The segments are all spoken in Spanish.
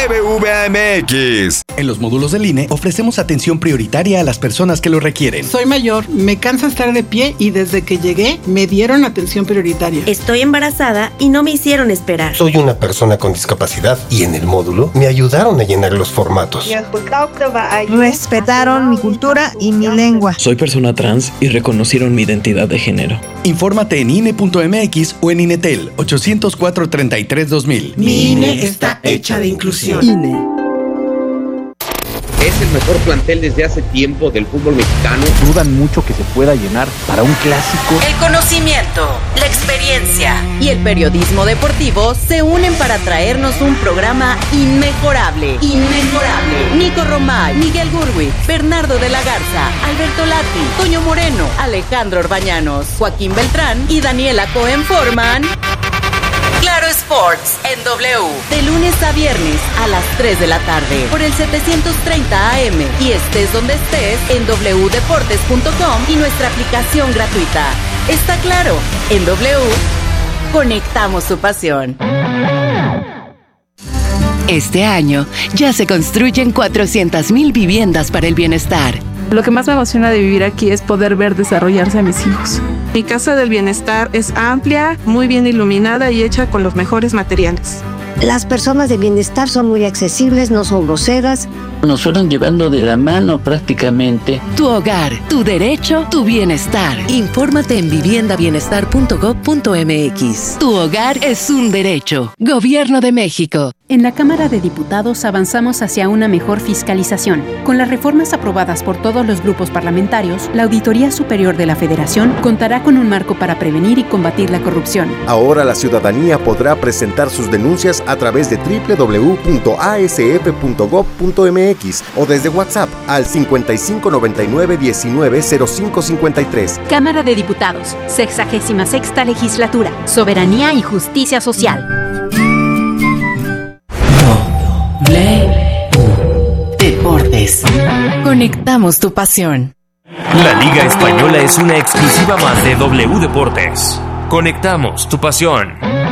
BBVA MX. En los módulos del INE ofrecemos atención prioritaria a las personas que lo requieren. Soy mayor, me cansa estar de pie y desde que llegué me dieron atención prioritaria. Estoy embarazada y no me hicieron esperar. Soy una persona con discapacidad y en el módulo me ayudaron a llenar los formatos. Respetaron mi cultura y mi lengua. Soy persona trans y reconocieron mi identidad de género. Infórmate en INE.mx o en INETEL 804-33-2000. Mi INE está hecha de inclusión. INE. Es el mejor plantel desde hace tiempo del fútbol mexicano. Dudan mucho que se pueda llenar para un clásico. El conocimiento, la experiencia y el periodismo deportivo se unen para traernos un programa inmejorable. Nico Romay, Miguel Gurwitz, Bernardo de la Garza, Alberto Lati, Toño Moreno, Alejandro Orbañanos, Joaquín Beltrán y Daniela Cohen forman Claro Sports en W, de lunes a viernes a las 3 de la tarde por el 730 AM y estés donde estés en wdeportes.com y nuestra aplicación gratuita. Está claro, en W conectamos tu pasión. Este año ya se construyen 400,000 viviendas para el bienestar. Lo que más me emociona de vivir aquí es poder ver desarrollarse a mis hijos. Mi casa del bienestar es amplia, muy bien iluminada y hecha con los mejores materiales. Las personas de bienestar son muy accesibles, no son groseras. Nos fueron llevando de la mano prácticamente. Tu hogar, tu derecho, tu bienestar. Infórmate en viviendaBienestar.gov.mx. Tu hogar es un derecho. Gobierno de México. En la Cámara de Diputados avanzamos hacia una mejor fiscalización. Con las reformas aprobadas por todos los grupos parlamentarios, la Auditoría Superior de la Federación contará con un marco para prevenir y combatir la corrupción. Ahora la ciudadanía podrá presentar sus denuncias a través de www.asf.gov.mx o desde WhatsApp al 5599-190553. Cámara de Diputados, 66ª Legislatura, Soberanía y Justicia Social. Deportes. Conectamos tu pasión. La Liga Española es una exclusiva más de W Deportes. Conectamos tu pasión.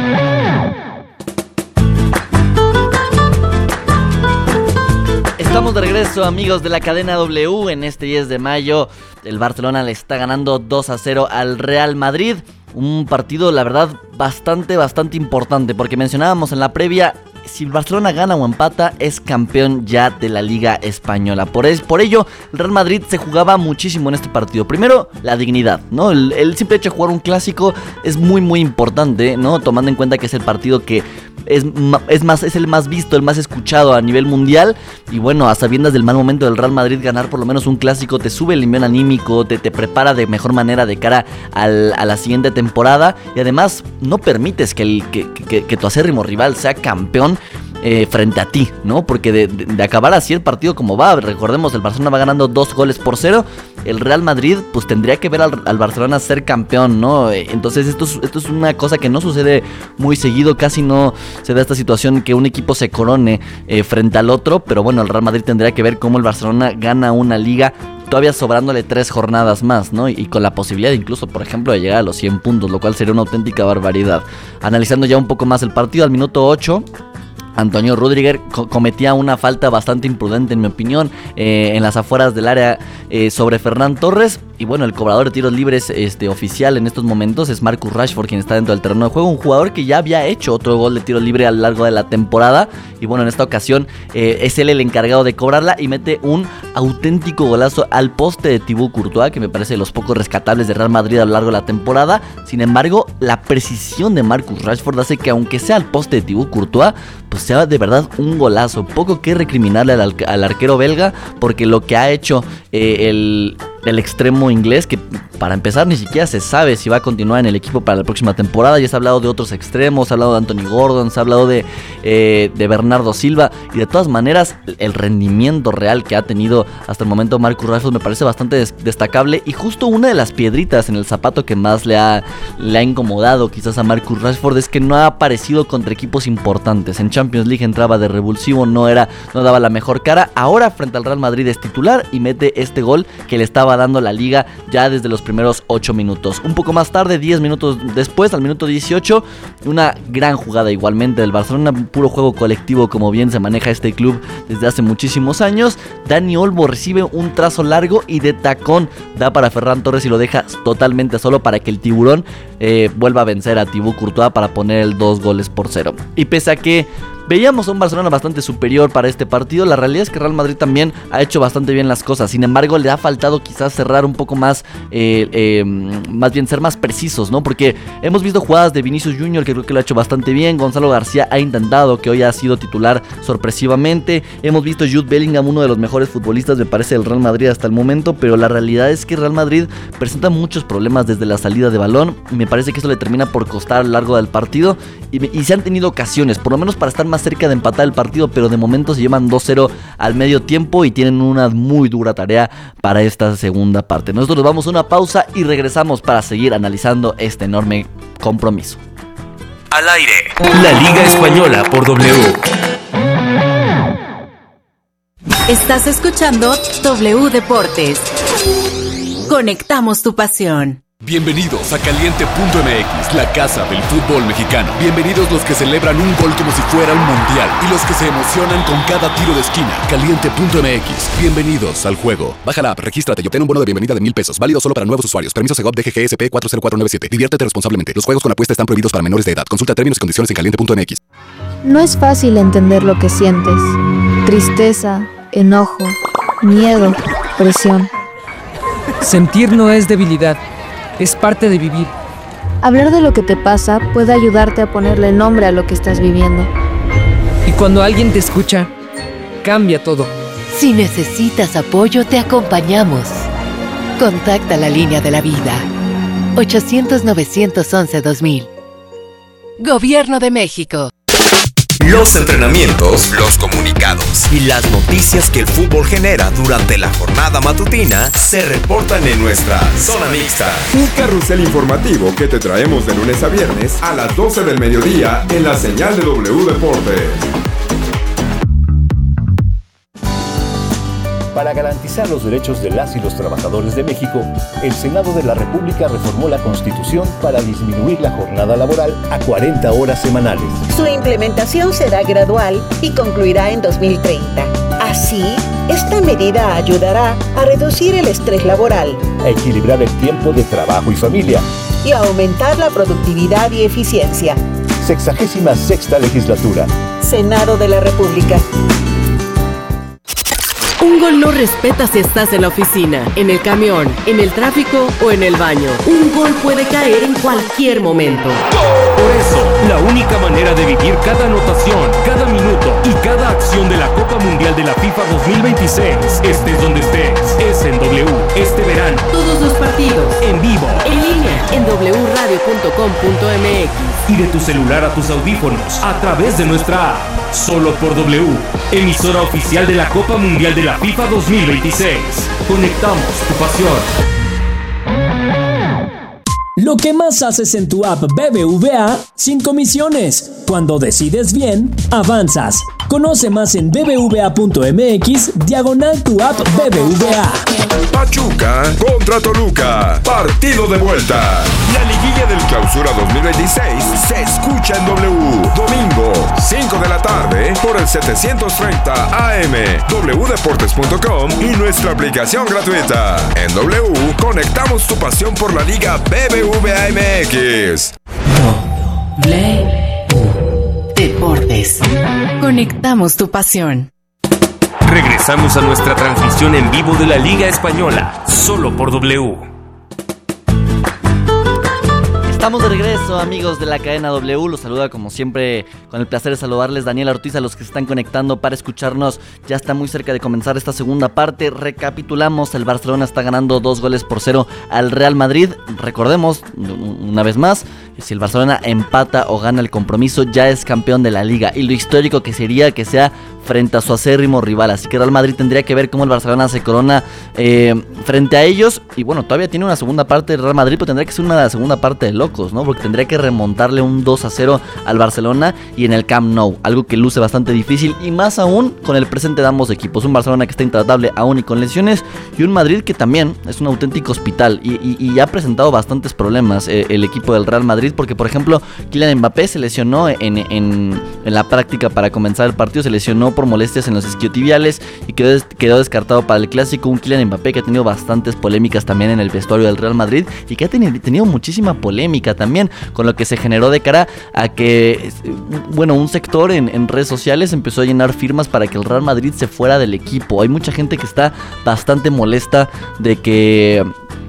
Estamos de regreso, amigos de la cadena W. En este 10 de mayo, el Barcelona le está ganando 2-0 al Real Madrid. Un partido, la verdad, bastante importante, porque mencionábamos en la previa, si el Barcelona gana o empata, es campeón ya de la Liga Española. Por ello, el Real Madrid se jugaba muchísimo en este partido. Primero, la dignidad, ¿no? El simple hecho de jugar un clásico es muy importante, ¿no? Tomando en cuenta que es el partido que es el más visto, el más escuchado a nivel mundial. Y bueno, a sabiendas del mal momento del Real Madrid, ganar por lo menos un clásico te sube el nivel anímico, te prepara de mejor manera de cara a la siguiente temporada. Y además, no permites que tu acérrimo rival sea campeón frente a ti, ¿no? Porque de acabar así el partido como va, recordemos, el Barcelona va ganando 2-0. El Real Madrid pues tendría que ver al Barcelona ser campeón, ¿no? Entonces esto es una cosa que no sucede muy seguido, casi no se da esta situación que un equipo se corone frente al otro, pero bueno, el Real Madrid tendría que ver cómo el Barcelona gana una liga todavía sobrándole 3 jornadas más, ¿no? Y con la posibilidad incluso, por ejemplo, de llegar a los 100 puntos, lo cual sería una auténtica barbaridad. Analizando ya un poco más el partido, al minuto 8... Antonio Rüdiger cometía una falta bastante imprudente, en mi opinión, en las afueras del área sobre Ferran Torres. Y bueno, el cobrador de tiros libres oficial en estos momentos es Marcus Rashford, quien está dentro del terreno de juego. Un jugador que ya había hecho otro gol de tiro libre a lo largo de la temporada. Y bueno, en esta ocasión es él el encargado de cobrarla y mete un auténtico golazo al poste de Thibaut Courtois, que me parece de los pocos rescatables de Real Madrid a lo largo de la temporada. Sin embargo, la precisión de Marcus Rashford hace que, aunque sea al poste de Thibaut Courtois, pues sea de verdad un golazo. Poco que recriminarle al arquero belga, porque lo que ha hecho el extremo inglés, que para empezar ni siquiera se sabe si va a continuar en el equipo para la próxima temporada. Ya se ha hablado de otros extremos, se ha hablado de Anthony Gordon, se ha hablado de Bernardo Silva, y de todas maneras el rendimiento real que ha tenido hasta el momento Marcus Rashford me parece bastante destacable, y justo una de las piedritas en el zapato que más le ha incomodado quizás a Marcus Rashford es que no ha aparecido contra equipos importantes. En Champions League entraba de revulsivo, no daba la mejor cara. Ahora frente al Real Madrid es titular y mete este gol que le estaba estaba dando la liga ya desde los primeros 8 minutos. Un poco más tarde, 10 minutos después, al minuto 18, una gran jugada igualmente del Barcelona, puro juego colectivo como bien se maneja este club desde hace muchísimos años. Dani Olmo recibe un trazo largo y de tacón da para Ferran Torres y lo deja totalmente solo para que el tiburón vuelva a vencer a Thibaut Courtois para poner el 2-0. Y pese a que veíamos a un Barcelona bastante superior para este partido, la realidad es que Real Madrid también ha hecho bastante bien las cosas. Sin embargo, le ha faltado quizás cerrar un poco más, más bien ser más precisos, ¿no? Porque hemos visto jugadas de Vinicius Junior que creo que lo ha hecho bastante bien. Gonzalo García ha intentado, que hoy ha sido titular sorpresivamente. Hemos visto Jude Bellingham, uno de los mejores futbolistas me parece del Real Madrid hasta el momento, pero la realidad es que Real Madrid presenta muchos problemas desde la salida de balón. Me parece que eso le termina por costar a lo largo del partido y se han tenido ocasiones, por lo menos para estar más cerca de empatar el partido, pero de momento se llevan 2-0 al medio tiempo y tienen una muy dura tarea para esta segunda parte. Nosotros nos vamos a una pausa y regresamos para seguir analizando este enorme compromiso. Al aire, la Liga Española por W. Estás escuchando W Deportes. Conectamos tu pasión. Bienvenidos a Caliente.mx, la casa del fútbol mexicano. Bienvenidos los que celebran un gol como si fuera un mundial y los que se emocionan con cada tiro de esquina. Caliente.mx, bienvenidos al juego. Baja la app, regístrate y obtén un bono de bienvenida de $1,000. Válido solo para nuevos usuarios. Permiso Segov DGGSP 40497. Diviértete responsablemente. Los juegos con apuesta están prohibidos para menores de edad. Consulta términos y condiciones en Caliente.mx. No es fácil entender lo que sientes. Tristeza, enojo, miedo, presión. Sentir no es debilidad. Es parte de vivir. Hablar de lo que te pasa puede ayudarte a ponerle nombre a lo que estás viviendo. Y cuando alguien te escucha, cambia todo. Si necesitas apoyo, te acompañamos. Contacta la línea de la vida. 800-911-2000. Gobierno de México. Los entrenamientos, los comunicados y las noticias que el fútbol genera durante la jornada matutina se reportan en nuestra Zona Mixta. Un carrusel informativo que te traemos de lunes a viernes a las 12 del mediodía en la señal de W Deportes. Para garantizar los derechos de las y los trabajadores de México, el Senado de la República reformó la Constitución para disminuir la jornada laboral a 40 horas semanales. Su implementación será gradual y concluirá en 2030. Así, esta medida ayudará a reducir el estrés laboral, a equilibrar el tiempo de trabajo y familia y a aumentar la productividad y eficiencia. 66ª legislatura. Senado de la República. Un gol no respeta si estás en la oficina, en el camión, en el tráfico o en el baño. Un gol puede caer en cualquier momento. Por eso, la única manera de vivir cada anotación, cada minuto y cada acción de la Copa Mundial de la FIFA 2026, estés donde estés, es en W este verano. Todos los partidos, en vivo, en línea, en wradio.com.mx y de tu celular a tus audífonos a través de nuestra app. Solo por W, emisora oficial de la Copa Mundial de la FIFA 2026. Conectamos tu pasión. Lo que más haces en tu app BBVA sin comisiones. Cuando decides bien, avanzas. Conoce más en bbva.mx/tu app BBVA. Pachuca contra Toluca. Partido de vuelta. La liguilla del Clausura 2026 se escucha en W. Domingo, 5 de la tarde, por el 730 AM, wdeportes.com y nuestra aplicación gratuita. En W, conectamos tu pasión por la Liga BBVA MX. Deportes. Conectamos tu pasión. Regresamos a nuestra transmisión en vivo de la Liga Española, solo por W. Estamos de regreso, amigos de la cadena W. Los saluda como siempre, con el placer de saludarles, Daniel Ortiz, a los que se están conectando para escucharnos. Ya está muy cerca de comenzar esta segunda parte. Recapitulamos, el Barcelona está ganando 2-0 al Real Madrid. Recordemos, una vez más, si el Barcelona empata o gana el compromiso, ya es campeón de la Liga. Y lo histórico que sería que sea frente a su acérrimo rival. Así que Real Madrid tendría que ver cómo el Barcelona se corona frente a ellos. Y bueno, todavía tiene una segunda parte del Real Madrid, pero tendría que ser una segunda parte de locos. locos, ¿no? Porque tendría que remontarle un 2-0 al Barcelona y en el Camp Nou, algo que luce bastante difícil y más aún con el presente de ambos equipos. Un Barcelona que está intratable aún y con lesiones y un Madrid que también es un auténtico hospital y ha presentado bastantes problemas el equipo del Real Madrid, porque por ejemplo Kylian Mbappé se lesionó en la práctica para comenzar el partido, se lesionó por molestias en los isquiotibiales y quedó descartado para el Clásico. Un Kylian Mbappé que ha tenido bastantes polémicas también en el vestuario del Real Madrid y que ha tenido muchísima polémica también, con lo que se generó de cara a que, bueno, un sector en redes sociales empezó a llenar firmas para que el Real Madrid se fuera del equipo. Hay mucha gente que está bastante molesta de que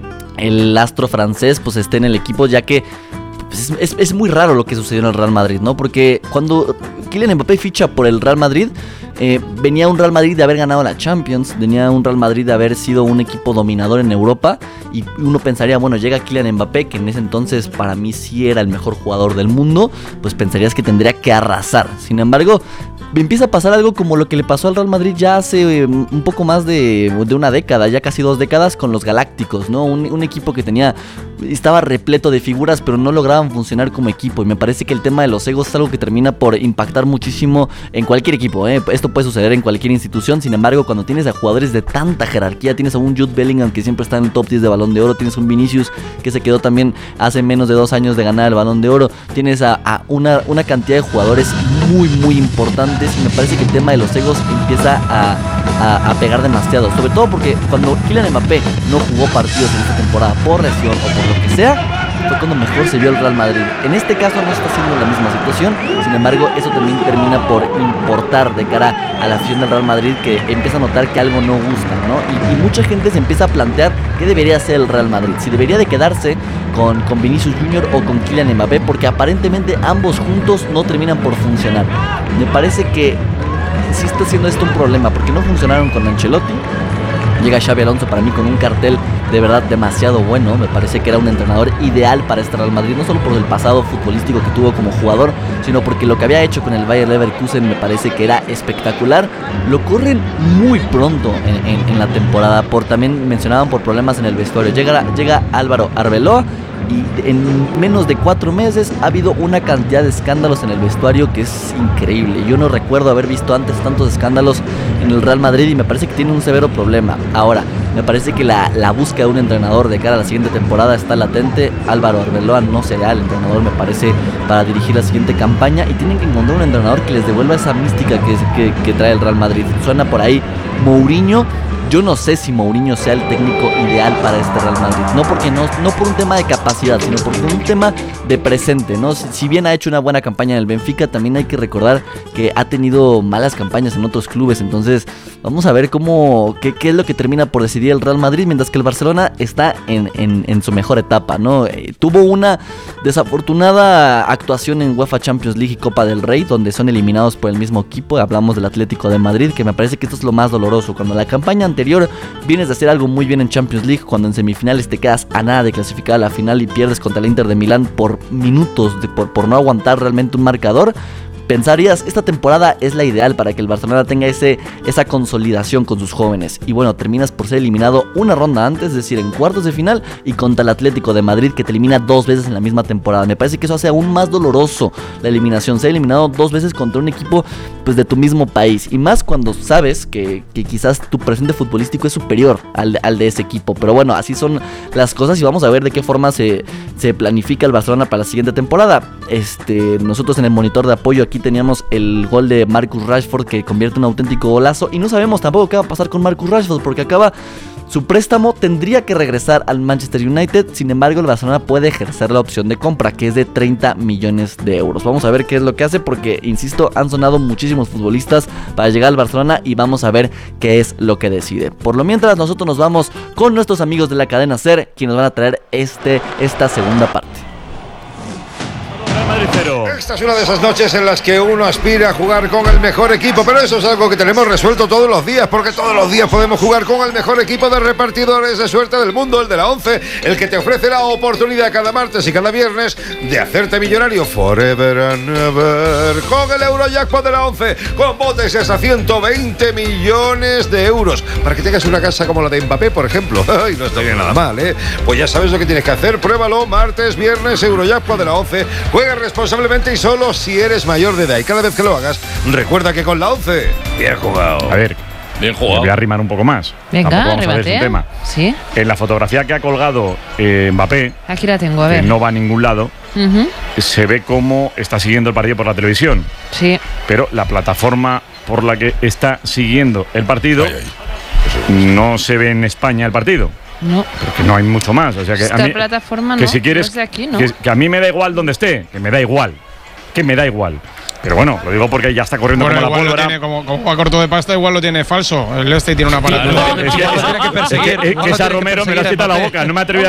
el astro francés pues esté en el equipo, ya que pues, es muy raro lo que sucedió en el Real Madrid, ¿no? Porque cuando Kylian Mbappé ficha por el Real Madrid, venía un Real Madrid de haber ganado la Champions, venía un Real Madrid de haber sido un equipo dominador en Europa y uno pensaría, bueno, llega Kylian Mbappé, que en ese entonces para mí sí era el mejor jugador del mundo, pues pensarías que tendría que arrasar. Sin embargo, empieza a pasar algo como lo que le pasó al Real Madrid ya hace un poco más de una década, ya casi 2 décadas, con los Galácticos, ¿no? Un equipo que estaba repleto de figuras, pero no lograban funcionar como equipo. Y me parece que el tema de los egos es algo que termina por impactar muchísimo en cualquier equipo, ¿eh? Esto puede suceder en cualquier institución. Sin embargo, cuando tienes a jugadores de tanta jerarquía, tienes a un Jude Bellingham que siempre está en el top 10 de Balón de Oro, tienes un Vinicius que se quedó también hace menos de 2 años de ganar el Balón de Oro, tienes a una cantidad de jugadores muy muy importantes, y me parece que el tema de los egos empieza a pegar demasiado, sobre todo porque cuando Kylian Mbappé no jugó partidos en esta temporada por lesión o por lo que sea, fue cuando mejor se vio el Real Madrid. En este caso no está siendo la misma situación, sin embargo eso también termina por importar de cara a la afición del Real Madrid, que empieza a notar que algo no gusta, ¿no? Y mucha gente se empieza a plantear qué debería hacer el Real Madrid, si debería de quedarse con Vinicius Junior o con Kylian Mbappé, porque aparentemente ambos juntos no terminan por funcionar. Me parece que sí está siendo esto un problema, porque no funcionaron con Ancelotti. Llega Xabi Alonso para mí con un cartel de verdad demasiado bueno. Me parece que era un entrenador ideal para este Real Madrid, no solo por el pasado futbolístico que tuvo como jugador, sino porque lo que había hecho con el Bayer Leverkusen me parece que era espectacular. Lo corren muy pronto en la temporada, también mencionaban por problemas en el vestuario. Llega Álvaro Arbeloa y en menos de 4 meses ha habido una cantidad de escándalos en el vestuario que es increíble. Yo no recuerdo haber visto antes tantos escándalos en el Real Madrid y me parece que tiene un severo problema. Ahora, me parece que la búsqueda de un entrenador de cara a la siguiente temporada está latente. Álvaro Arbeloa no será el entrenador, me parece, para dirigir la siguiente campaña, y tienen que encontrar un entrenador que les devuelva esa mística que trae el Real Madrid. Suena por ahí Mourinho. Yo no sé si Mourinho sea el técnico ideal para este Real Madrid. No por un tema de capacidad, sino por un tema de presente, ¿no? Si bien ha hecho una buena campaña en el Benfica, también hay que recordar que ha tenido malas campañas en otros clubes. Entonces, vamos a ver qué es lo que termina por decidir el Real Madrid, mientras que el Barcelona está en su mejor etapa, ¿no? Tuvo una desafortunada actuación en UEFA Champions League y Copa del Rey, donde son eliminados por el mismo equipo. Hablamos del Atlético de Madrid, que me parece que esto es lo más doloroso. Cuando la campaña anterior vienes de hacer algo muy bien en Champions League, cuando en semifinales te quedas a nada de clasificar a la final y pierdes contra el Inter de Milán por minutos, por no aguantar realmente un marcador, pensarías, esta temporada es la ideal para que el Barcelona tenga esa consolidación con sus jóvenes. Y bueno, terminas por ser eliminado una ronda antes, es decir, en cuartos de final, y contra el Atlético de Madrid, que te elimina 2 veces en la misma temporada. Me parece que eso hace aún más doloroso la eliminación, ser eliminado 2 veces contra un equipo pues de tu mismo país, y más cuando sabes que quizás tu presente futbolístico es superior al de ese equipo. Pero bueno, así son las cosas y vamos a ver de qué forma se planifica el Barcelona para la siguiente temporada. Nosotros en el monitor de apoyo aquí teníamos el gol de Marcus Rashford, que convierte en un auténtico golazo, y no sabemos tampoco qué va a pasar con Marcus Rashford, porque acaba su préstamo, tendría que regresar al Manchester United. Sin embargo, el Barcelona puede ejercer la opción de compra, que es de 30 millones de euros. Vamos a ver qué es lo que hace, porque insisto, han sonado muchísimos futbolistas para llegar al Barcelona y vamos a ver qué es lo que decide. Por lo mientras, nosotros nos vamos con nuestros amigos de la cadena SER, quienes van a traer esta segunda parte. Real Madrid 0, Esta es una de esas noches en las que uno aspira a jugar con el mejor equipo, pero eso es algo que tenemos resuelto todos los días, porque todos los días podemos jugar con el mejor equipo de repartidores de suerte del mundo, el de la 11, el que te ofrece la oportunidad cada martes y cada viernes de hacerte millonario forever and ever. Con el Eurojackpot de la 11, con botes hasta 120 millones de euros, para que tengas una casa como la de Mbappé, por ejemplo. Ay, no estaría nada mal, ¿eh? Pues ya sabes lo que tienes que hacer, pruébalo, martes, viernes, Eurojackpot de la 11. Juega responsablemente y solo si eres mayor de edad. Y cada vez que lo hagas, recuerda que con la 11, bien jugado. A ver, bien jugado. Voy a arrimar un poco más. Venga, arrebatea. Sí. En la fotografía que ha colgado Mbappé, aquí la tengo, a ver. Que no va a ningún lado, se ve cómo está siguiendo el partido por la televisión. Sí. Pero la plataforma por la que está siguiendo el partido no se ve en España el partido. No. Porque no hay mucho más. O sea que esta a mí, plataforma que no. si quieres, no es de aquí, ¿no? que a mí me da igual donde esté, que me da igual. Pero bueno, lo digo porque ya está corriendo como la pólvora. Tiene como a corto de pasta, igual lo tiene falso. El tiene una parada. Que esa Romero me lo has quitado la boca. No me he atrevido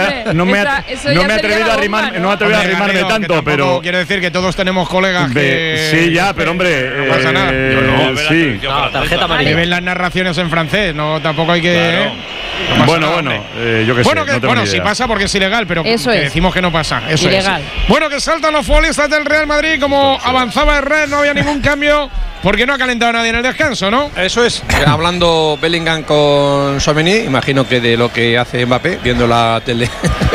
a arrimarme tanto, pero quiero decir que todos tenemos colegas que sí, ya, pero hombre, no pasa nada. Sí. Tarjeta amarilla. Y ven las narraciones en francés, no tampoco hay que Bueno, yo qué sé. Bueno, sí pasa porque es ilegal, pero decimos que no pasa. Eso ilegal. Bueno, que saltan los futbolistas del Real Madrid, como avanzaba el Red, no había ningún cambio. Porque no ha calentado nadie en el descanso, ¿no? Eso es. Hablando Bellingham con Tchouaméni, imagino que de lo que hace Mbappé, viendo la tele.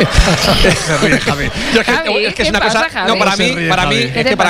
Se ríe, Javi. Es que es una cosa. No, para mí,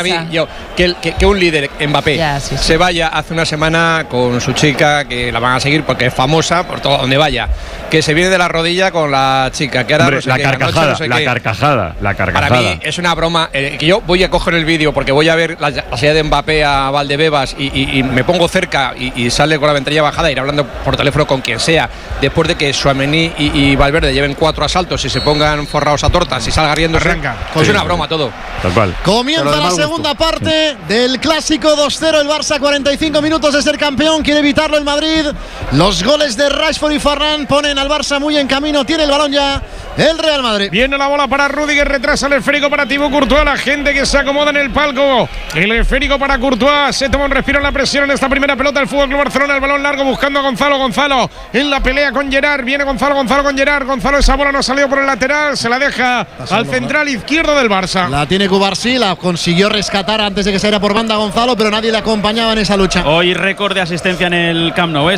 que un líder, Mbappé, se vaya hace una semana con su chica, que la van a seguir porque es famosa por todo donde vaya. Que se viene de la rodilla con la chica. Que ahora hombre, la carcajada. Para mí es una broma. Que yo voy a coger el vídeo porque voy a ver la salida de Mbappé a Valdebebas. Y me pongo cerca y sale con la ventanilla bajada, ir hablando por teléfono con quien sea, después de que Tchouaméni y Valverde lleven 4 asaltos y se pongan forrados a tortas y salga riendo, es una broma todo. Tal cual. Comienza la segunda parte del clásico 2-0, el Barça 45 minutos de ser campeón, quiere evitarlo el Madrid. Los goles de Rashford y Ferran ponen al Barça muy en camino, tiene el balón ya el Real Madrid. Viene la bola para Rüdiger, retrasa el esférico para Thibaut Courtois, la gente que se acomoda en el palco. El esférico para Courtois, se toma un respiro en la presión en esta primera pelota del FC Barcelona, el balón largo buscando a Gonzalo en la pelea con Gerard, viene Gonzalo con Gerard, esa bola no ha salido por el lateral, se la deja al central izquierdo del Barça. La tiene Cubarsí, la consiguió rescatar antes de que saliera por banda Gonzalo, pero nadie le acompañaba en esa lucha. Hoy récord de asistencia en el Camp Nou,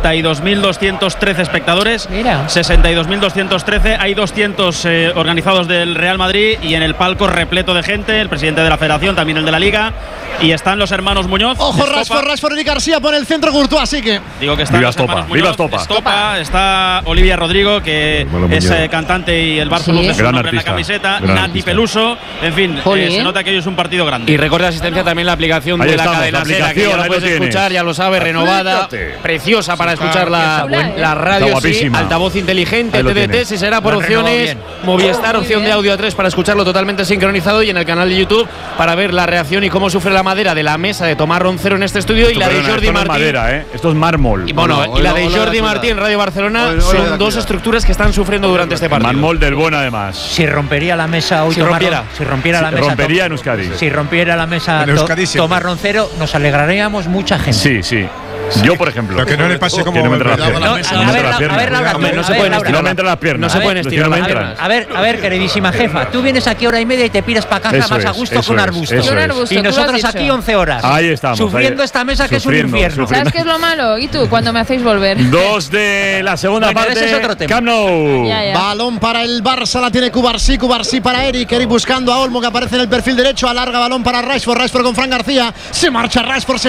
62.213 espectadores. Mira. 62.213, hay 200 organizados del Real Madrid y en el palco repleto de gente, el presidente de la Federación, también el de la Liga, y están los hermanos Muñoz. Ojo, Rashford y García pone el centro Courtois, así que digo que están los hermanos Muñoz, Estopa, está Olivia Rodrigo, que es cantante y el Barça luce su nombre en la camiseta, Nati Peluso, en fin, se nota que hoy es un partido grande. Y recuerda asistencia también la aplicación de la cadena SER, que ya la puedes escuchar, ya lo sabes, renovada, preciosa para escuchar la radio, sí, altavoz inteligente, TDT, si será por opciones, Movistar, opción de audio A3 para escucharlo totalmente sincronizado, y en el canal de YouTube para ver la reacción y cómo sufre la madera de la mesa de Tomás Roncero en este estudio, y la de Jordi Martín. Madera, esto es mármol. Y la de Jordi Martín en Radio Barcelona son dos estructuras que están sufriendo durante este partido. Mármol del bueno, además. Si rompería la mesa hoy, rompería en Euskadi. Si rompiera la mesa Tomás Roncero, nos alegraríamos mucha gente. Sí. Yo, por ejemplo. Pero que no le pase como no me entra las piernas. No se pueden estirar. No me entran las piernas. No se pueden estirar. A ver, queridísima jefa, tú vienes aquí hora y media y te piras para casa más a gusto que un arbusto. Y nosotros aquí 11 horas. Ahí estamos. Sufriendo esta mesa que es un infierno. ¿Sabes qué es lo malo? ¿Y tú? Cuando me hacéis volver. 2 de la segunda parte. Ese es otro tema. Camp Nou. Balón para el Barça, la tiene Cubarsí para Eric buscando a Olmo, que aparece en el perfil derecho, alarga balón para Rashford con Fran García, se marcha Rashford,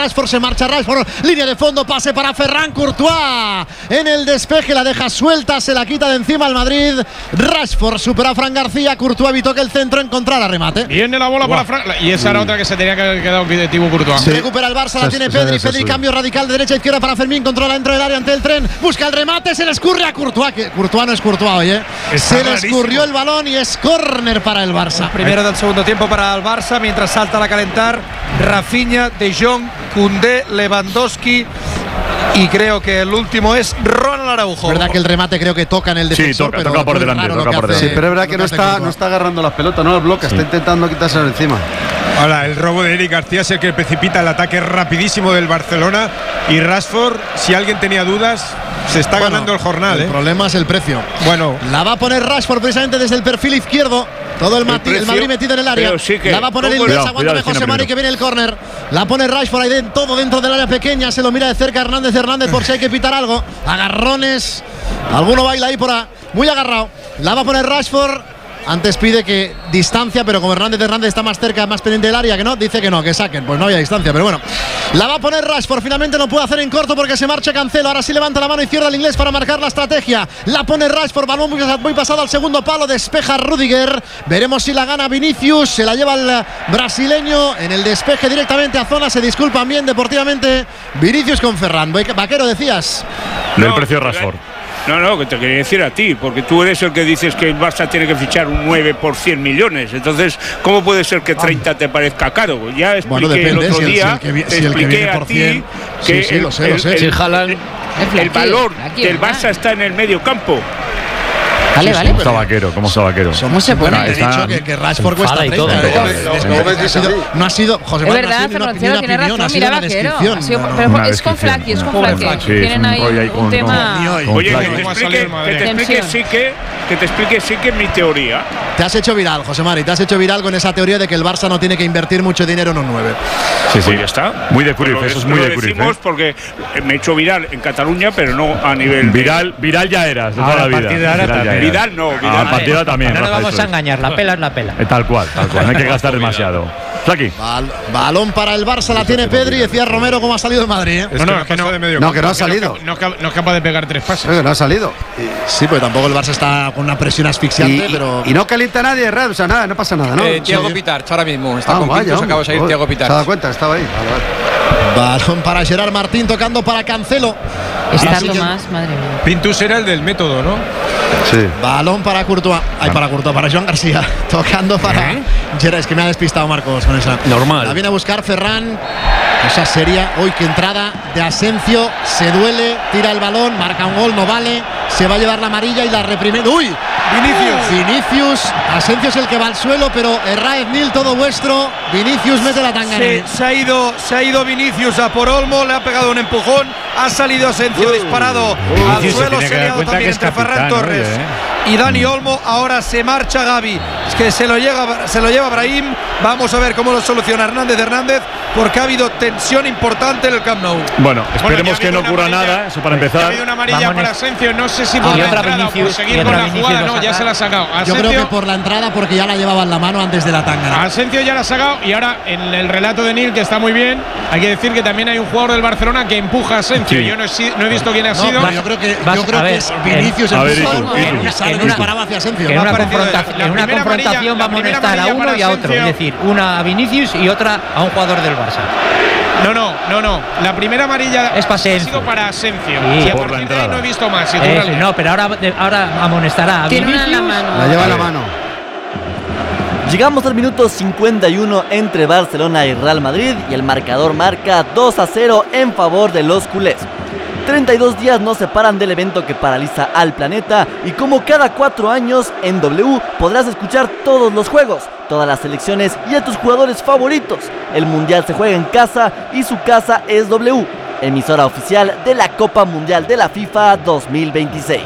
línea de fondo, pase para Ferran Courtois, en el despeje la deja suelta, se la quita de encima al Madrid. Rashford supera a Fran García, Courtois evitó que el centro encontrara remate. Viene la bola para Fran, y esa era otra que se tenía que haber quedado de Thibaut Courtois. Recupera el Barça, la tiene Pedri, cambio radical de derecha a izquierda para Fermín, controla dentro del área ante el tren, busca el remate, se le escurre a Courtois, que Courtois no es Courtois hoy, se le escurrió el balón y es córner para el Barça. Primero del segundo tiempo para el Barça, mientras salta a calentar Rafinha, De Jong, Koundé, Lewandowski. Y creo que el último es Ronald Araujo. Verdad que el remate creo que toca en el defensor, pero toca por delante, Sí, pero es verdad que no está agarrando las pelotas, no las bloquea, está intentando quitárselo encima. Ahora, el robo de Eric García es el que precipita el ataque rapidísimo del Barcelona. Y Rashford, si alguien tenía dudas, se está ganando el jornal. El problema es el precio. Bueno, la va a poner Rashford precisamente desde el perfil izquierdo. Todo el Madrid metido en el área. Sí que, la va a poner el inglés, aguántame José Mari, que viene el córner. La pone Rashford ahí todo dentro del área pequeña. Se lo mira de cerca Hernández por si hay que pitar algo. Agarrones. Alguno baila ahí por ahí. Muy agarrado. La va a poner Rashford. Antes pide que distancia, pero como Hernández está más cerca, más pendiente del área, que no, dice que no, que saquen. Pues no había distancia, pero bueno. La va a poner Rashford, finalmente no puede hacer en corto porque se marcha Cancelo. Ahora sí levanta la mano izquierda el inglés para marcar la estrategia. La pone Rashford, balón muy pasado al segundo palo, despeja Rudiger. Veremos si la gana Vinicius, se la lleva el brasileño en el despeje directamente a zona. Se disculpan bien deportivamente Vinicius con Ferran. Vaquero, decías. Del precio Rashford. No, que te quería decir a ti, porque tú eres el que dices que el Barça tiene que fichar un 9 por 100 millones. Entonces, ¿cómo puede ser que 30 te parezca caro? Ya expliqué el otro día, te expliqué a ti que el valor del Barça está en el medio campo. Vale. ¿Cómo está Vaquero? ¿Cómo se pone? He dicho que Rashford cuesta 30. No ha sido José Manuel. Es verdad, Fernández tiene razón. Mira, Vaquero. Pero es con Flaky. Tienen ahí un tema. Oye, que te explique sí que mi teoría. Te has hecho viral, José Mari. Te has hecho viral con esa teoría de que el Barça no tiene que invertir mucho dinero en un 9. Sí, ya está. Muy de Cruyff, eso es muy de Cruyff. Lo decimos porque me he hecho viral en Cataluña, pero no a nivel. Viral ya eras, de toda la vida. Vidal no. Al partido también. No nos vamos a engañar, la pela es la pela. Tal cual. No hay que gastar demasiado. Aquí. Balón para el Barça, la tiene Pedri. Decía Romero cómo ha salido de Madrid. Que no ha salido. No es capaz de pegar 3 pases. No ha salido. Sí, pero tampoco el Barça está con una presión asfixiante. Y no calienta a nadie, o sea, nada, no pasa nada, ¿no? Thiago Pitarch ahora mismo. Está con Pintus, acaba de salir Thiago Pitarch. ¿Se ha dado cuenta? Estaba ahí. Balón para Gerard Martín, tocando para Cancelo. Está Tomás, madre mía. Pintus era el del método, ¿no? Sí. Balón para Courtois. Para Joan García. Tocando para Gerard. Es que me ha despistado Marcos con esa. Normal. La viene a buscar Ferran. Cosa seria. Hoy que entrada de Asensio. Se duele. Tira el balón. Marca un gol. No vale. Se va a llevar la amarilla y la reprime. ¡Uy! Vinicius. Asensio es el que va al suelo, pero Herráez Nil, todo vuestro. Vinicius mete la tangana. Se ha ido Vinicius a por Olmo, le ha pegado un empujón, ha salido Asensio disparado al suelo, se ha liado también entre Ferran Torres y Dani Olmo. Ahora se marcha Gavi, es que se lo lleva Brahim. Vamos a ver cómo lo soluciona Hernández, porque ha habido tensión importante en el Camp Nou. Bueno, esperemos que no ocurra nada, eso para empezar. Ha habido una amarilla para Asensio, no sé si por la entrada o por seguir con la jugada, no, ya se la ha sacado. Yo creo que por la entrada, porque ya la llevaba en la mano antes de la tangana. Asensio ya la ha sacado y ahora en el relato de Nil, que está muy bien, hay que decir que también hay un jugador del Barcelona que empuja a Asensio. Yo no he visto quién ha sido. Yo creo que es Vinicius en una parada hacia Asensio. En una confrontación va a amonestar a uno y a otro. Es decir, una a Vinicius y otra a un jugador del Barça. No. La primera amarilla ha sido para Asensio. Sí, y por la entrada no he visto más. No, pero ahora amonestará a Vinicius. Tiene una mano. La lleva en la mano. Llegamos al minuto 51 entre Barcelona y Real Madrid y el marcador marca 2-0 en favor de los culés. 32 días nos separan del evento que paraliza al planeta y como cada 4 años en W podrás escuchar todos los juegos, todas las selecciones y a tus jugadores favoritos. El Mundial se juega en casa y su casa es W, emisora oficial de la Copa Mundial de la FIFA 2026.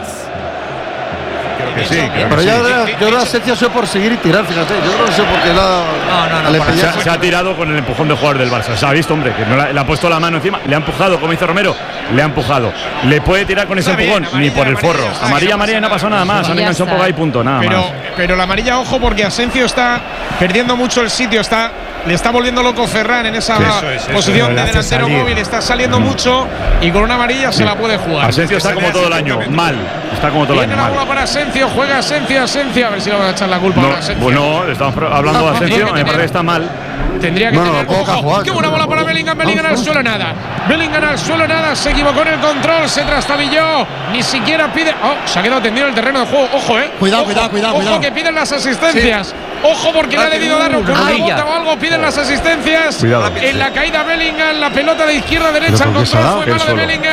Sí, pero yo la Asensio sé por seguir y tirar, fíjate. Yo no sé por qué se ha tirado con el empujón de jugador del Barça. Se ha visto, hombre, que no le ha puesto la mano encima, le ha empujado, como dice Romero, le ha empujado. Le puede tirar con ese empujón, ni por el forro. Amarilla, no pasó nada más. Han enganchado un poco ahí, punto, nada más. Pero la amarilla, ojo, porque Asensio está perdiendo mucho el sitio, le está volviendo loco Ferran en esa posición de delantero móvil, está saliendo mucho y con una amarilla se la puede jugar. Asensio está como todo el año, mal. Está como todo el año, mal. Para Asensio, juega Asensio, a ver si le van a echar la culpa a Asensio. Bueno, estamos hablando de Asensio, me parece que está mal. Tendría que tener. ¡Qué buena bola para Bellingham! Bellingham al suelo, nada. Bellingham al suelo, nada. Se equivocó en el control, se trastabilló. Ni siquiera pide. Se ha quedado tendido en el terreno de juego. Ojo, Cuidado. Ojo, que piden las asistencias. Ojo, porque le ha debido dar con una bota o algo. Piden las asistencias. En la caída Bellingham, la pelota de izquierda a derecha. El control fue malo de Bellingham.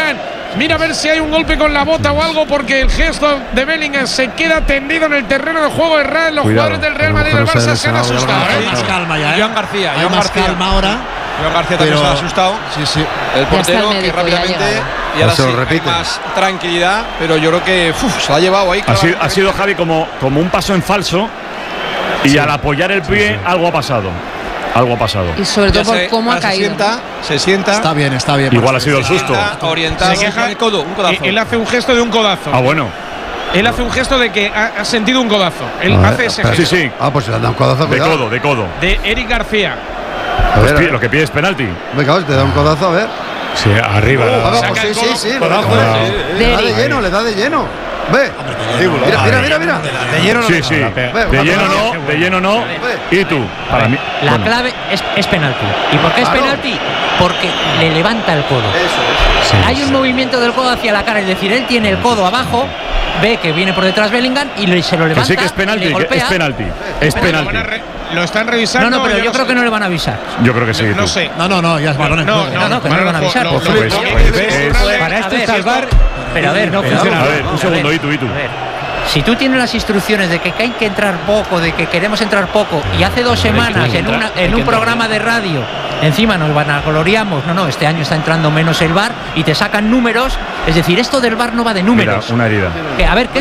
Mira a ver si hay un golpe con la bota o algo, porque el gesto de Bellingham se queda tendido en el terreno de juego de Israel. Los jugadores del Real Madrid y del Barça se han asustado. Más calma ya, Joan García. Hay más calma ahora. Joan García también se ha asustado. Sí. El portero que rápidamente y ahora sí hay más tranquilidad, pero yo creo que se la ha llevado ahí. Ha sido Javi como un paso en falso y al apoyar el pie algo ha pasado. Algo ha pasado. Y sobre todo por cómo ha caído. Se sienta. Está bien. Igual ha sido el susto. Orientado. Se queja el codo, un codazo. Él hace un gesto de un codazo. Ah, bueno. Él hace un gesto de que ha sentido un codazo. Él hace ese gesto. Sí. Pues se le da un codazo. De codo. De Eric García. Lo que pide es penalti. Venga, te da un codazo, a ver. Sí, arriba. Sí. Le da de lleno. Ve. Mira. De lleno no. Sí. De lleno no. ¿Y tú? Para mí. La clave es penalti. ¿Y por qué es penalti? Porque le levanta el codo. Eso es. Hay un movimiento del codo hacia la cara, es decir, él tiene el codo abajo, ve que viene por detrás Bellingham y se lo levanta. Que sí que es penalti, es penalti. Lo están revisando. No, pero yo creo que no le van a avisar. Yo creo que sí. No sé. No, ya es balón. No, que no le van a avisar. Para esto está el VAR. Pero a ver, no funciona. A ver, un segundo, y tú. Si tú tienes las instrucciones de que hay que entrar poco, de que queremos entrar poco, y hace 2 semanas en un programa de radio encima nos vanagloriamos, este año está entrando menos el VAR y te sacan números, es decir, esto del VAR no va de números. Mira, una herida. Que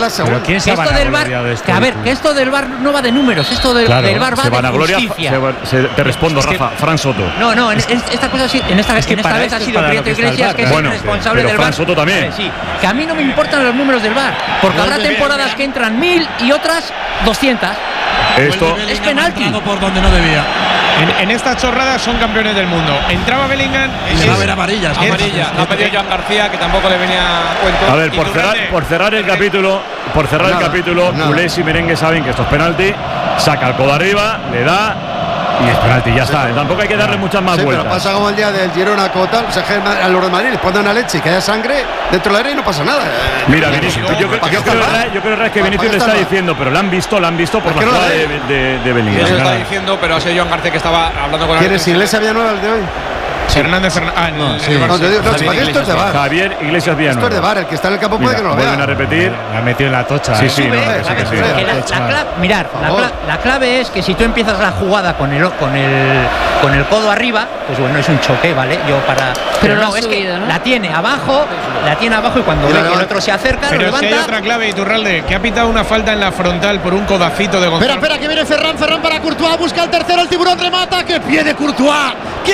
esto del VAR no va de números, esto del VAR va de justicia. Te respondo, Rafa, Fran Soto. No, esta cosa sí, en esta vez ha sido Prieto Iglesias, que es el responsable del VAR. Fran Soto también. Sí, que a mí no me importan los números del VAR, porque habrá temporadas que entran 1000 y otras 200. Esto es penalti. Por donde no debía. En esta chorrada son campeones del mundo. Entraba Bellingham. Va a haber amarillas. La ha pedido Joan García, que tampoco le venía a cuento. A ver, por cerrar el capítulo, culés y merengue saben que esto es penalti. Saca el codo arriba, le da y es penalti, ya está. Tampoco hay que darle muchas más vueltas. Pero pasa como el día del Girona Cotal, a los de Madrid les ponen una leche y que haya sangre dentro del área y no pasa nada. Mira, Vinicius, yo creo que Vinicius le está diciendo, pero lo han visto por la jugada de Bellingham. Eso está diciendo, pero ha sido Joan García que estaba hablando con ¿Quién es Iglesias Villanueva el de hoy? Hernández. Esto es de VAR. Javier Iglesias Villanueva. Esto es de VAR, el que está en el campo puede que no lo vea. Vuelven a repetir. La ha metido en la tocha. Sí. La clave es que si tú empiezas la jugada con el codo arriba, pues bueno, es un choque, ¿vale? Pero no, es que la tiene abajo y cuando ve que el otro se acerca, lo levanta. Pero si hay otra clave, Iturralde, que ha pitado una falta en la frontal por un codacito de Gonzalo. Espera, que viene Ferran para Courtois, busca el tercero, el tiburón remata, ¡qué pie de Courtois!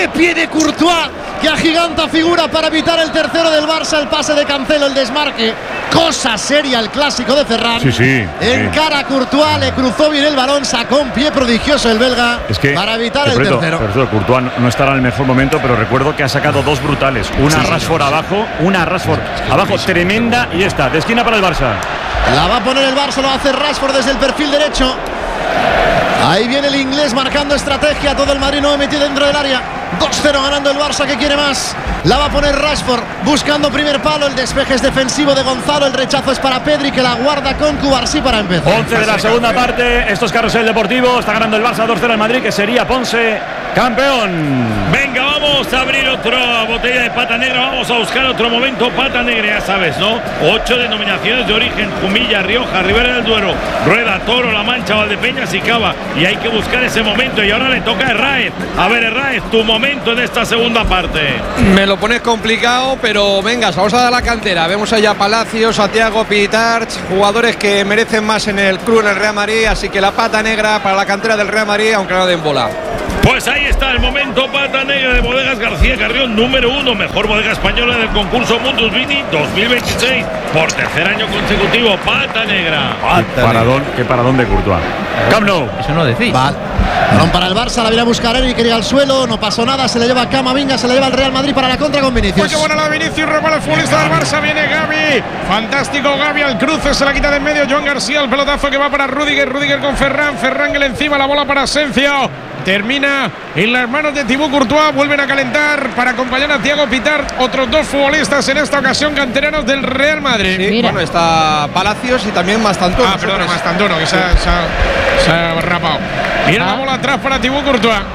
Que agiganta figura para evitar el tercero del Barça, el pase de Cancelo, el desmarque. Cosa seria el clásico de Ferran. Sí. Encara a Courtois, le cruzó bien el balón, sacó un pie prodigioso el belga para evitar el tercero. Courtois no estará en el mejor momento, pero recuerdo que ha sacado 2 brutales. Una Rashford abajo, tremenda, y esta, de esquina para el Barça. La va a poner el Barça, lo hace Rashford desde el perfil derecho. Ahí viene el inglés marcando estrategia, todo el Madrid no metido dentro del área. 2-0 ganando el Barça, que quiere más. La va a poner Rashford, buscando primer palo, el despeje es defensivo de Gonzalo, el rechazo es para Pedri, que la guarda con Cubarsí para empezar. 11 de la segunda parte, esto es Carrusel Deportivo, está ganando el Barça 2-0 al Madrid, que sería Ponce campeón. Venga, vamos a abrir otra botella de pata negra, vamos a buscar otro momento pata negra, ya sabes, ¿no? 8 denominaciones de origen: Jumilla, Rioja, Ribera del Duero, Rueda, Toro, La Mancha, Valdepeñas y Cava, y hay que buscar ese momento, y ahora le toca a Herráez. A ver, Herráez, tu momento en esta segunda parte. Me lo pones complicado, pero venga, vamos a dar la cantera. Vemos allá a Palacios, a Thiago Pitarch, jugadores que merecen más en el club, en el Real Madrid, así que la pata negra para la cantera del Real Madrid, aunque no den bola. Pues ahí está el momento pata negra de Bodegas García Carrión, número 1, mejor bodega española del concurso Mundus Vini 2026, por tercer año consecutivo, pata negra. Qué paradón de Courtois. Camp Nou. Eso no decís. Vale. Balón para el Barça, la viene a buscar Eric, quería al suelo, no pasó nada, se le lleva a Camavinga, se le lleva al Real Madrid para la contra con Vinicius. Pues qué buena la Vinicius, repara el futbolista del Barça, viene Gavi, fantástico Gavi al cruce, se la quita de en medio Joan García, el pelotazo que va para Rudiger con Ferran que le encima la bola para Asensio. Termina en las manos de Thibaut Courtois, vuelven a calentar para acompañar a Thiago Pitarch, otros 2 futbolistas en esta ocasión canteranos del Real Madrid. Sí, bueno, está Palacios y también Mastantuono. Mastantuono, que se ha rapado. Viene la bola atrás para Thibaut Courtois.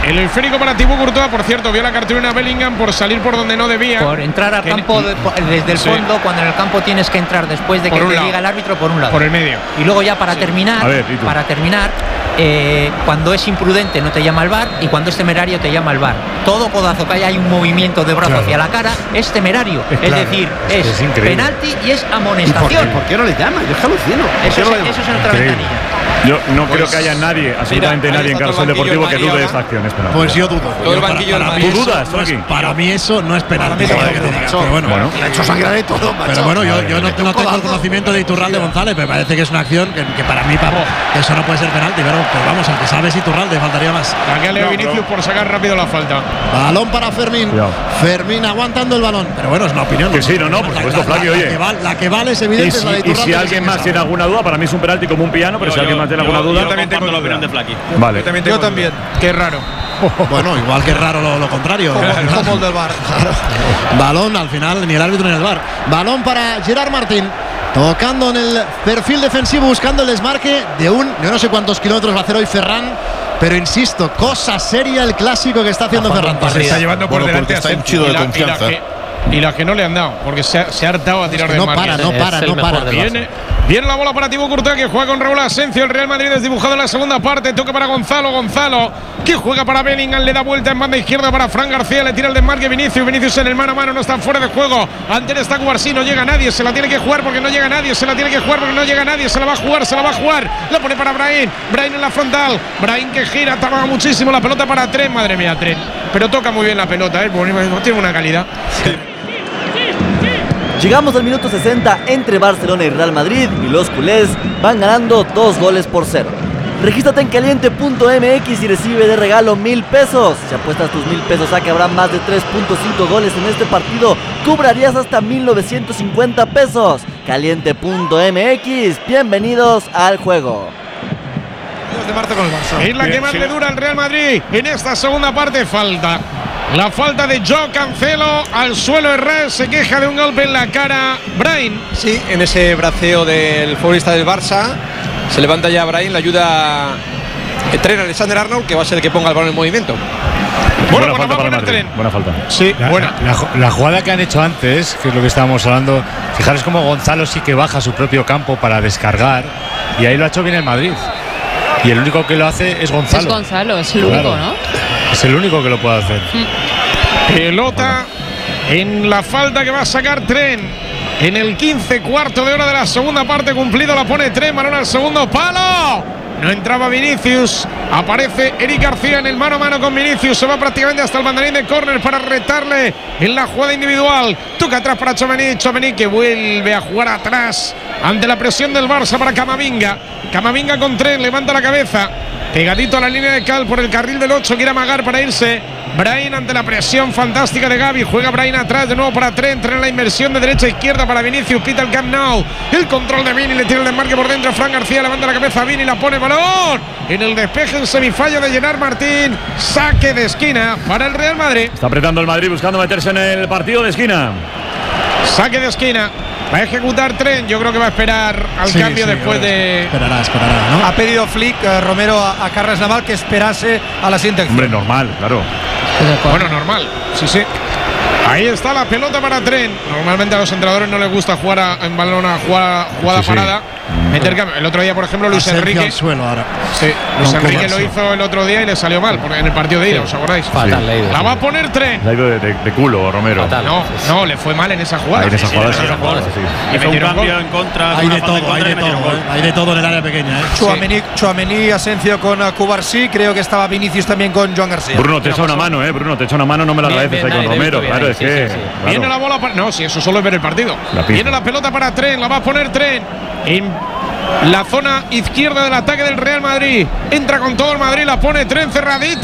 El esférico para Thibaut Courtois, por cierto, vio la cartulina Bellingham por salir por donde no debía. Por entrar al campo desde el fondo, cuando en el campo tienes que entrar después de que te diga el árbitro por un lado. Por el medio. Y luego ya para terminar, cuando es imprudente no te llama el VAR y cuando es temerario te llama el VAR. Todo codazo que hay un movimiento de brazo hacia la cara es temerario. Es decir, es penalti y es amonestación. ¿Por qué no le llama? Yo es que alucino. Eso es en otra ventanilla. Yo no creo que haya nadie, absolutamente nadie en Carrusel Deportivo que dude de esta acción. Pues yo dudo. Todo el banquillo ¿Tú dudas, Joaquín? Para mí eso no es penalti. Pero bueno, le ha hecho sangrar y todo, macho. Pero bueno, yo no tengo el conocimiento de Iturralde González, me parece que es una acción que para mí, eso no puede ser penalti. Pero vamos, al que sabes Iturralde, faltaría más. Aquí a Leo Vinicius por sacar rápido la falta. Balón para Fermín. Fermín aguantando el balón. Pero bueno, es una opinión. Que sí, por supuesto, Flavio, oye. La que vale es evidente. Y si alguien más tiene alguna duda, para mí es un penalti como un piano, pero si alguien más tiene alguna duda. Yo también tengo la opinión de Flaky. Vale. Yo también. Qué raro. Bueno, igual que raro lo contrario. Como el del VAR. Balón, al final, ni el árbitro ni el VAR. Balón para Gerard Martín. Tocando en el perfil defensivo, buscando el desmarque de yo no sé cuántos kilómetros va a hacer hoy Ferran. Pero insisto, cosa seria el clásico que está haciendo Ferran. Se está llevando por delante está un chido de confianza. Y la que no le han dado, porque se ha hartado a tirar de marca. No para. Viene la bola para Thibaut Courtois, que juega con Raúl Asensio. El Real Madrid desdibujado en la segunda parte. Toca para Gonzalo, que juega para Bellingham. Le da vuelta en banda izquierda para Fran García. Le tira el desmarque Vinicius en el mano a mano. No está fuera de juego. Ante él está Cubarsí. No llega nadie. Se la tiene que jugar porque no llega nadie. Se la va a jugar. La pone para Brahim. Brahim en la frontal. Brahim que gira. Tarda muchísimo la pelota para Trent. Madre mía, Trent. Pero toca muy bien la pelota. Tiene una calidad. Sí. Llegamos al minuto 60 entre Barcelona y Real Madrid y los culés van ganando 2-0. Regístrate en caliente.mx y recibe de regalo 1,000 pesos. Si apuestas tus 1,000 pesos a que habrá más de 3.5 goles en este partido, cobrarías hasta 1,950 pesos. Caliente.mx, bienvenidos al juego. Es la que más le dura al Real Madrid en esta segunda parte. La falta de Joao Cancelo al suelo. Herrera se queja de un golpe en la cara. Brahim. Sí, en ese braceo del futbolista del Barça. Se levanta ya Brahim, le ayuda Trent Alexander-Arnold, que va a ser el que ponga el balón en movimiento. Buena falta para el Madrid. Buena falta. Sí, buena. La jugada que han hecho antes, que es lo que estábamos hablando, fijaros cómo Gonzalo sí que baja a su propio campo para descargar, y ahí lo ha hecho bien el Madrid. Y el único que lo hace es Gonzalo. Es el único, ¿no? Es el único que lo puede hacer. Pelota en la falta que va a sacar Trent. En el 15, cuarto de hora de la segunda parte cumplido, la pone Trent, balón al segundo palo. No entraba Vinicius. Aparece Eric García en el mano a mano con Vinicius. Se va prácticamente hasta el banderín de córner para retarle en la jugada individual. Toca atrás para Tchouaméni que vuelve a jugar atrás ante la presión del Barça para Camavinga. Camavinga con Trent, levanta la cabeza. Pegadito a la línea de cal por el carril del 8, quiere amagar para irse. Brahim ante la presión fantástica de Gavi. Juega Brahim atrás de nuevo para Trent. Trent la inversión de derecha a izquierda para Vinicius. Pita el Camp Nou. El control de Vini. Le tira el desmarque por dentro. Fran García levanta la cabeza. Vini la pone balón. En el despeje en semifallo de Gerard Martín. Saque de esquina para el Real Madrid. Está apretando el Madrid buscando meterse en el partido de esquina. Saque de esquina. Va a ejecutar Trent. Yo creo que va a esperar al cambio después de. Esperará, ¿no? Ha pedido Flick, Romero, a Carles Naval que esperase a la siguiente acción. Hombre, normal, claro. Bueno, normal. Sí. Ahí está la pelota para Trent. Normalmente a los entrenadores no les gusta jugar en balón a jugada parada. Meter cambio. El otro día, por ejemplo, Luis Enrique. Al suelo ahora. Sí, Luis Enrique lo hizo el otro día y le salió mal en el partido de ida, ¿os acordáis? Fatal, la va a poner Trent. Le ha ido de culo, Romero. Fatal. No, le fue mal en esa jugada. En esa jugada, sí. Y metió un cambio en contra. Hay de todo en el área pequeña. Tchouaméni, Asensio con Cubarsí. Creo que estaba Vinicius también con Joan García. Bruno, te echa una mano, Bruno, te echa una mano, no me la agradeces ahí con Romero. Claro, es que. Viene la bola para. No, si eso solo es ver el partido. Viene la pelota para Trent, la va a poner Trent. La zona izquierda del ataque del Real Madrid. Entra con todo el Madrid, la pone Trent cerradita.